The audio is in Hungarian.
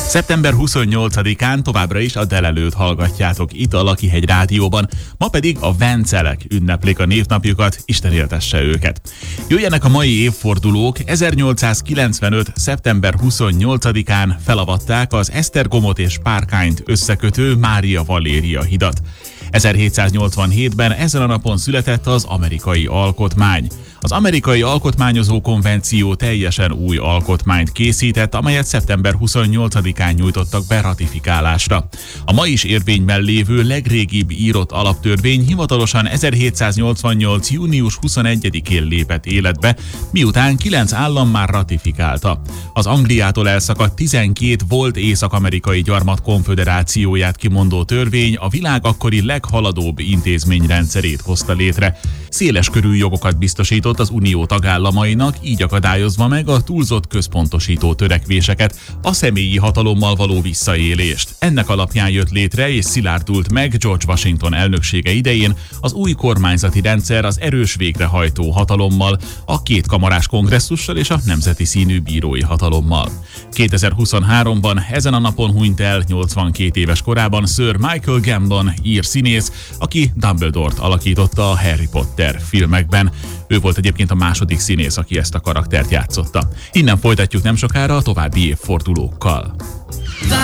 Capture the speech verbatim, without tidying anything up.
szeptember huszonnyolcadikán továbbra is a Delelőt hallgatjátok itt a Lakihegy Rádióban, ma pedig a Vencelek ünneplik a névnapjukat, Isten éltesse őket. Jöjjenek a mai évfordulók. ezernyolcszázkilencvenöt. szeptember huszonnyolcadikán felavatták az Esztergomot és Párkányt összekötő Mária Valéria hidat. ezerhétszáznyolcvanhétben ezen a napon született az amerikai alkotmány. Az amerikai alkotmányozó konvenció teljesen új alkotmányt készített, amelyet szeptember huszonnyolcadikán nyújtottak be ratifikálásra. A ma is érvényben lévő legrégibb írott alaptörvény hivatalosan ezerhétszáznyolcvannyolc. június huszonegyedikén lépett életbe, miután kilenc állam már ratifikálta. Az Angliától elszakadt tizenkét volt észak-amerikai gyarmat konföderációját kimondó törvény a világ akkori leghaladóbb intézményrendszerét hozta létre. Széles körű jogokat biztosított az unió tagállamainak, így akadályozva meg a túlzott központosító törekvéseket, a személyi hatalommal való visszaélést. Ennek alapján jött létre és szilárdult meg George Washington elnöksége idején az új kormányzati rendszer az erős végrehajtó hatalommal, a kétkamarás kongresszussal és a nemzeti színű bírói hatalommal. kétezer-huszonháromban ezen a napon hunyt el nyolcvankét éves korában Sir Michael Gambon ír színész, aki Dumbledore-t alakította a Harry Potter filmekben. Ő volt egyébként a második színész, aki ezt a karaktert játszotta. Innen folytatjuk nem sokára a további évfordulókkal.